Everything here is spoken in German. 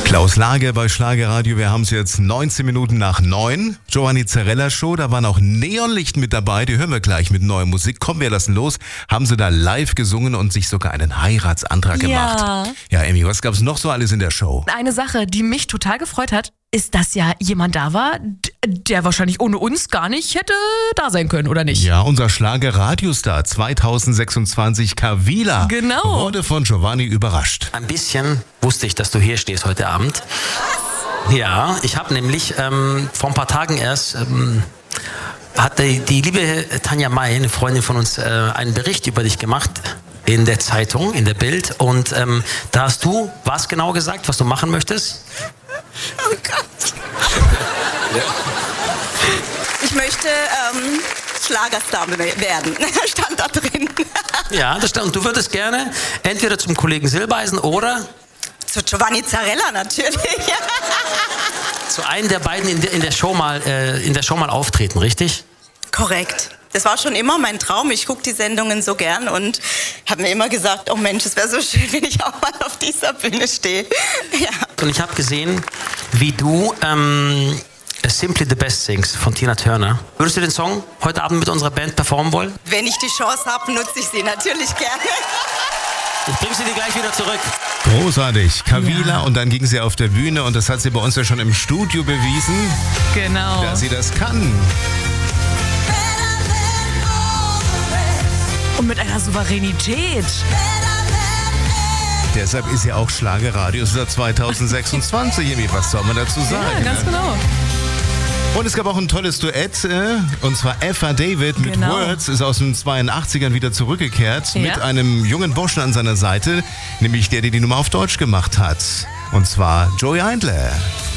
Klaus Lage bei Schlagerradio. Wir haben es jetzt 19 Minuten nach 9. Giovanni Zarella Show, da war noch Neonlicht mit dabei. Die hören wir gleich mit neuer Musik. Komm, wir lassen los. Haben sie da live gesungen und sich sogar einen Heiratsantrag gemacht. Ja, Emmy, was gab's noch so alles in der Show? Eine Sache, die mich total gefreut hat, ist, dass ja jemand da war, der wahrscheinlich ohne uns gar nicht hätte da sein können, oder nicht? Ja, unser Schlager-Radiostar 2026, Kavila, wurde von Giovanni überrascht. Ein bisschen wusste ich, dass du hier stehst heute Abend. Ja, ich habe nämlich vor ein paar Tagen erst hat die liebe Tanja May, eine Freundin von uns, einen Bericht über dich gemacht in der Zeitung, in der Bild. Und da hast du was genau gesagt, was du machen möchtest? Oh Gott. Ich möchte Schlagerstar werden. Stand da drin. Ja, das stand. Und du würdest gerne entweder zum Kollegen Silbereisen oder zu Giovanni Zarella natürlich. zu einem der beiden in der Show mal auftreten, richtig? Korrekt. Das war schon immer mein Traum. Ich gucke die Sendungen so gern und habe mir immer gesagt, oh Mensch, es wäre so schön, wenn ich auch mal auf dieser Bühne stehe. Ja. Und ich habe gesehen, wie du Simply the Best singst von Tina Turner. Würdest du den Song heute Abend mit unserer Band performen wollen? Wenn ich die Chance habe, nutze ich sie natürlich gerne. Ich bringe sie dir gleich wieder zurück. Großartig. Kavila und dann ging sie auf der Bühne und das hat sie bei uns ja schon im Studio bewiesen, dass sie das kann. Und mit einer Souveränität. Deshalb ist ja auch Schlagerradio seit 2026. Was soll man dazu sagen? Ja, ganz genau. Und es gab auch ein tolles Duett, und zwar Eva David mit Words, ist aus den 82ern wieder zurückgekehrt, mit einem jungen Burschen an seiner Seite, nämlich der die Nummer auf Deutsch gemacht hat. Und zwar Joey Eindler.